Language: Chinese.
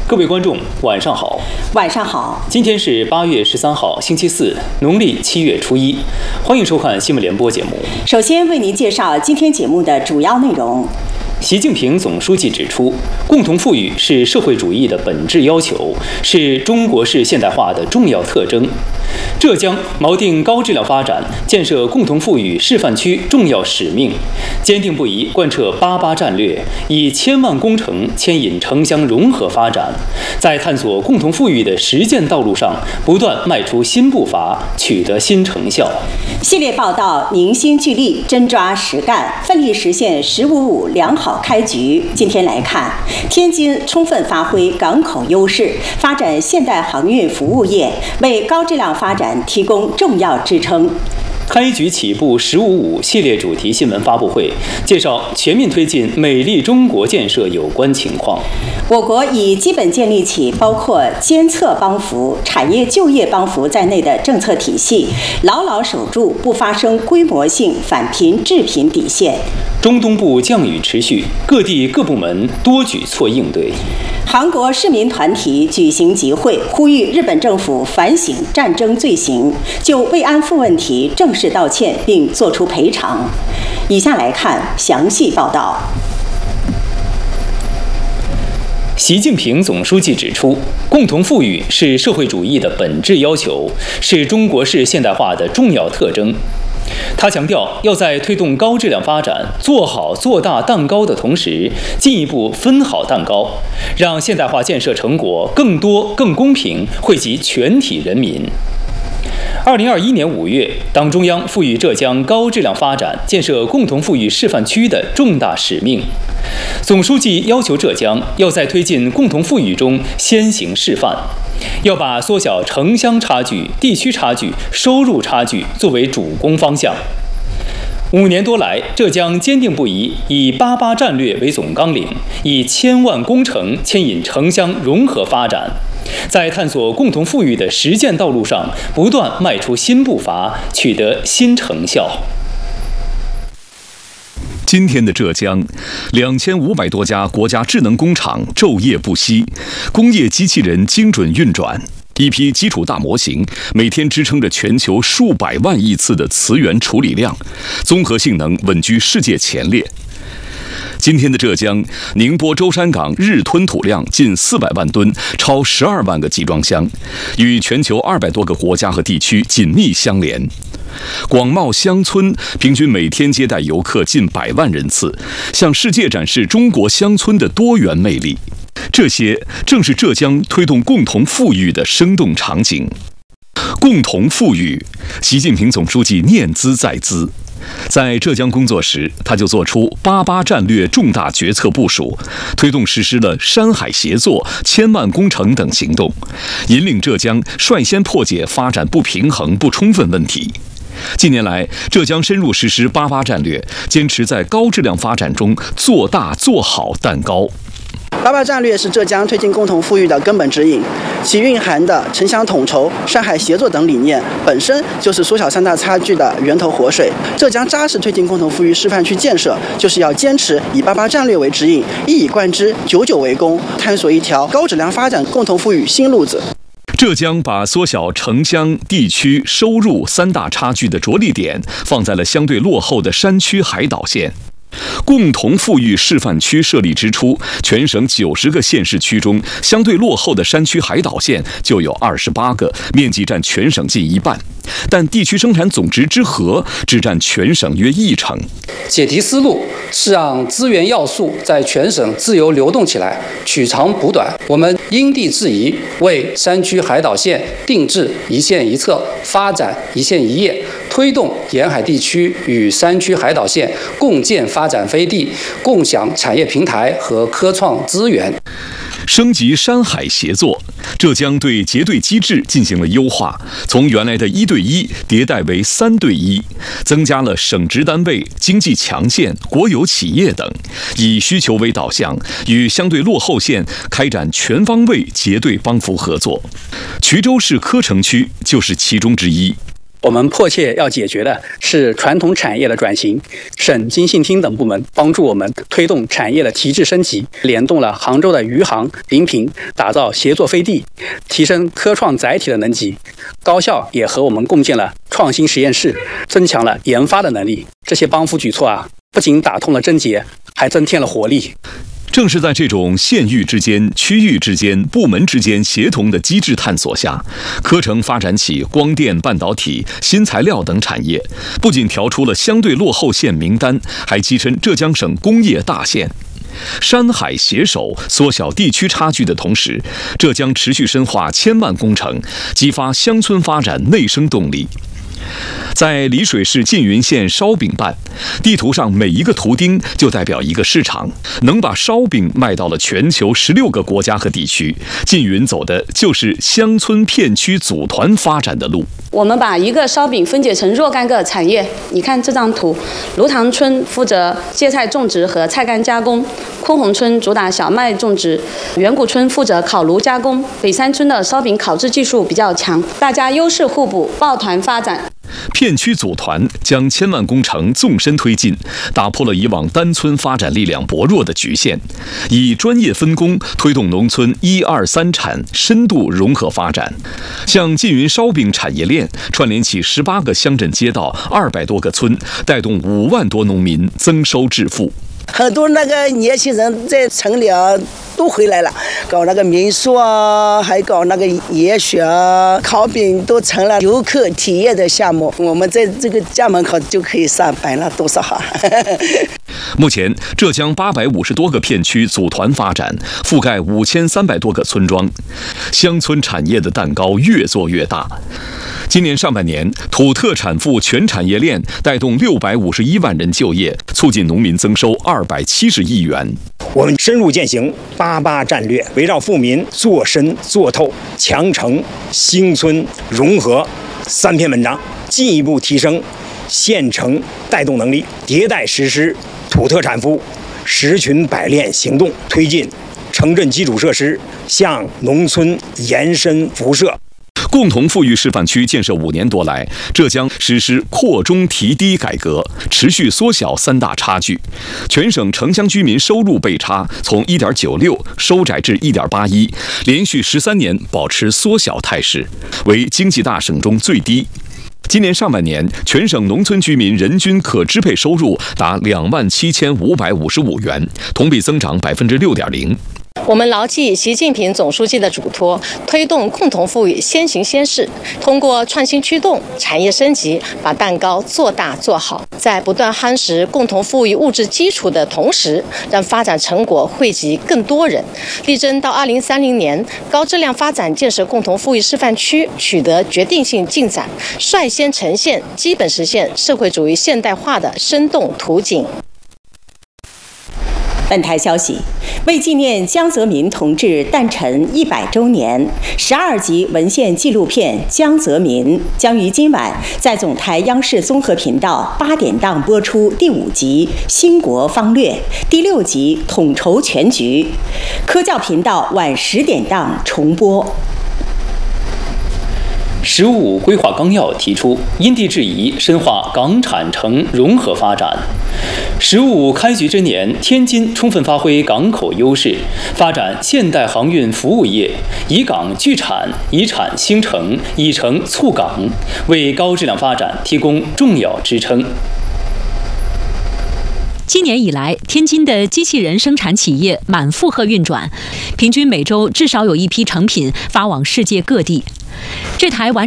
各位观众，晚上好。 晚上好。 今天是8月13号，星期四，农历7月初1。欢迎收看新闻联播节目。 首先为您介绍今天节目的主要内容。 习近平总书记指出，共同富裕是社会主义的本质要求，是中国式现代化的重要特征。浙江锚定高质量发展，建设共同富裕示范区重要使命，坚定不移贯彻88战略，以千万工程牵引城乡融合发展，在探索共同富裕的实践道路上不断迈出新步伐，取得新成效。 系列报道凝心聚力，真抓实干，奋力实现“15+5”良好开局。今天来看，天津充分发挥港口优势，发展现代航运服务业，为高质量发展提供重要支撑。 开局起步“15+5”系列主题新闻发布会介绍全面推进美丽中国建设有关情况。 我国已基本建立起包括监测帮扶、产业就业帮扶在内的政策体系，牢牢守住不发生规模性反贫致贫底线。 中东部降雨持续，各地各部门多举措应对。 韩国市民团体举行集会，呼吁日本政府反省战争罪行，就慰安妇问题正式道歉并作出赔偿。以下来看详细报道。 习近平总书记指出，共同富裕是社会主义的本质要求，是中国式现代化的重要特征。他强调，要在推动高质量发展、做好做大蛋糕的同时，进一步分好蛋糕，让现代化建设成果更多、更公平，惠及全体人民。2021年5月，党中央赋予浙江高质量发展、建设共同富裕示范区的重大使命。总书记要求浙江要在推进共同富裕中先行示范，要把缩小城乡差距、地区差距、收入差距作为主攻方向。5年多来，浙江坚定不移以88战略为总纲领，以千万工程牵引城乡融合发展，在探索共同富裕的实践道路上不断迈出新步伐，取得新成效。 今天的浙江，2500多家国家智能工厂昼夜不息，工业机器人精准运转，一批基础大模型每天支撑着全球数百万亿次的磁源处理量，综合性能稳居世界前列。今天的浙江，宁波舟山港日吞吐量近400万吨，超12万个集装箱，与全球200多个国家和地区紧密相连。广袤乡村平均每天接待游客近100万人次，向世界展示中国乡村的多元魅力。这些正是浙江推动共同富裕的生动场景。共同富裕，习近平总书记念兹在兹。在浙江工作时，他就做出88战略重大决策部署，推动实施了山海协作、千万工程等行动，引领浙江率先破解发展不平衡不充分问题。近年来，浙江深入实施88战略，坚持在高质量发展中做大做好蛋糕。 88战略是浙江推进共同富裕的根本指引，其蕴含的城乡统筹、山海协作等理念，本身就是缩小3大差距的源头活水。浙江扎实推进共同富裕示范区建设，就是要坚持以88战略为指引，一以贯之，久久为功，探索一条高质量发展共同富裕新路子。 浙江把缩小城乡、地区、收入3大差距的着力点放在了相对落后的山区海岛县。共同富裕示范区设立之初，全省90个县市区中，相对落后的山区海岛县就有28个，面积占全省近1半，但地区生产总值之和只占全省约1成。 解题思路是让资源要素在全省自由流动起来，取长补短。我们因地制宜，为山区海岛县定制一县一策，发展一县一业，推动沿海地区与山区海岛县共建发展飞地，共享产业平台和科创资源。 升级山海协作，浙江对结对机制进行了优化，从原来的1对1迭代为3对1，增加了省直单位、经济强县、国有企业等，以需求为导向，与相对落后县开展全方位结对帮扶合作。衢州市柯城区就是其中之一。 我们迫切要解决的是传统产业的转型。省经信厅等部门帮助我们推动产业的提质升级，联动了杭州的余杭、临平，打造协作飞地，提升科创载体的能级。高校也和我们共建了创新实验室，增强了研发的能力。这些帮扶举措啊，不仅打通了症结，还增添了活力。 正是在这种县域之间、区域之间、部门之间协同的机制探索下，科城发展起光电、半导体、新材料等产业，不仅调出了相对落后县名单，还跻身浙江省工业大县。山海携手，缩小地区差距的同时，浙江持续深化千万工程，激发乡村发展内生动力。在丽水市缙云县烧饼办，地图上每一个图钉就代表一个市场，能把烧饼卖到了全球16个国家和地区。缙云走的就是乡村片区组团发展的路。 我们把一个烧饼分解成若干个产业，你看这张图，芦塘村负责芥菜种植和菜干加工，昆洪村主打小麦种植，远古村负责烤炉加工，北山村的烧饼烤制技术比较强，大家优势互补，抱团发展。 片区组团将千万工程纵深推进，打破了以往单村发展力量薄弱的局限，以专业分工推动农村1、2、3产深度融合发展。像缙云烧饼产业链串联起18个乡镇街道、200多个村，带动5万多农民增收致富。 很多那个年轻人在城里啊都回来了，搞那个民宿啊，还搞那个野雪啊，烤饼都成了游客体验的项目。我们在这个家门口就可以上班了，多少好！ 目前，浙江850多个片区组团发展，覆盖5300多个村庄，乡村产业的蛋糕越做越大。今年上半年，土特产赋全产业链带动651万人就业，促进农民增收270亿元。 我们深入践行88战略，围绕富民做深做透、强城兴村融合3篇文章，进一步提升县城带动能力，迭代实施土特产赋10群百炼行动，推进城镇基础设施向农村延伸辐射。 共同富裕示范区建设5年多来，浙江实施扩中提低改革，持续缩小3大差距。全省城乡居民收入倍差从1.96收窄至1.81，连续13年保持缩小态势，为经济大省中最低。今年上半年，全省农村居民人均可支配收入达27555元，同比增长6.0%。 我们牢记习近平总书记的嘱托，推动共同富裕先行先试，通过创新驱动、产业升级，把蛋糕做大做好，在不断夯实共同富裕物质基础的同时，让发展成果惠及更多人，力争到2030年，高质量发展建设共同富裕示范区取得决定性进展，率先呈现基本实现社会主义现代化的生动图景。 本台消息，为纪念江泽民同志诞辰100周年，12集文献纪录片《江泽民》将于今晚在总台央视综合频道8点档播出第5集《兴国方略》，第6集《统筹全局》，科教频道晚10点档重播。 “15规划纲要”提出因地制宜深化港产城融合发展。“15开局之年，天津充分发挥港口优势，发展现代航运服务业，以港聚产，以产兴城，以城促港，为高质量发展提供重要支撑。 今年以来，天津的机器人生产企业满负荷运转，平均每周至少有一批成品发往世界各地。这台完